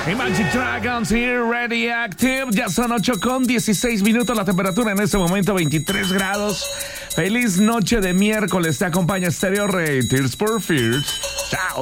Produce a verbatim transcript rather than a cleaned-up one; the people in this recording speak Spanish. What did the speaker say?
Imagine Dragons here, ready, active. Ya son ocho con dieciséis minutos. La temperatura en este momento veintitrés grados. Feliz noche de miércoles. Te acompaña Stereo Rey. Tears for Fears. Chao.